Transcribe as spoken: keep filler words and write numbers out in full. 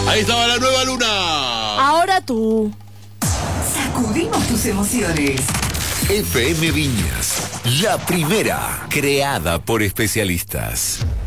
Ahí estaba la nueva luna. Ahora tú. Sacudimos tus emociones. F M Viñas, la primera creada por especialistas.